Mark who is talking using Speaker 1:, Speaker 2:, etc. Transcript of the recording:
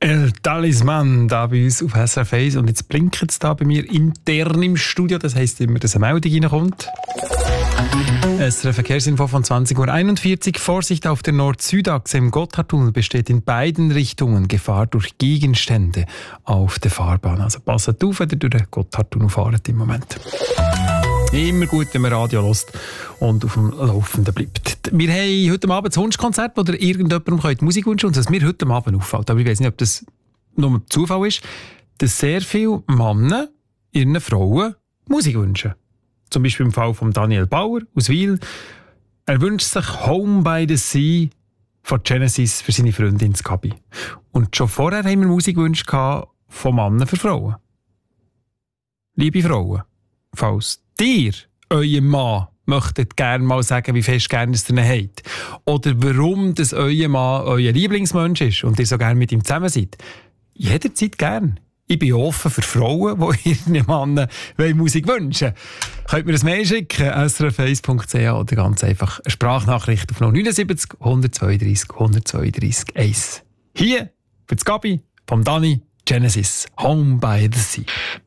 Speaker 1: El Talisman, da bei uns auf SRF 1. Und jetzt blinkt es da bei mir intern im Studio. Das heisst immer, dass eine Meldung reinkommt. SRF Verkehrsinfo von 20.41 Uhr. Vorsicht auf der Nord-Süd-Achse im Gotthardtunnel besteht in beiden Richtungen Gefahr durch Gegenstände auf der Fahrbahn. Also passt auf, wenn ihr durch den Gotthardtunnel fahrt im Moment. Immer gut, wenn man Radio hört und auf dem Laufenden bleibt. Wir haben heute Abend das Wunschkonzert, wo ihr irgendjemandem Musik wünschen könnt. Und was mir heute Abend auffällt, aber ich weiß nicht, ob das nur Zufall ist, dass sehr viele Männer ihren Frauen Musik wünschen. Zum Beispiel im Fall von Daniel Bauer aus Wil. Er wünscht sich Home by the Sea von Genesis für seine Freundin Gabi. Und schon vorher haben wir Musikwünsche von Männern für Frauen. Liebe Frauen, falls ihr, euer Mann, möchtet gerne mal sagen, wie fest gerne es ihr habt. Oder warum das euer Mann euer Lieblingsmensch ist und ihr so gerne mit ihm zusammen seid. Jederzeit gern. Ich bin offen für Frauen, die ihren Mann Musik wünschen. Könnt mir ein Mail schicken, srf1.ch oder ganz einfach eine Sprachnachricht auf 079 132 132 1. Hier für das Gabi vom Dani Genesis, Home by the Sea.